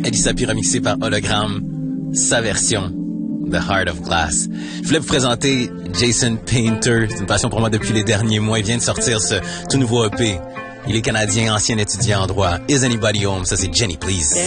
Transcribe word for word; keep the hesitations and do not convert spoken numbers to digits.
Elisa P remixé par Hologram, sa version The Heart of Glass. Je voulais vous présenter Jason Painter. C'est une passion pour moi depuis les derniers mois. Il vient de sortir ce tout nouveau E P. Il est canadien, ancien étudiant en droit. Is Anybody Home? Ça, c'est Jenny Please.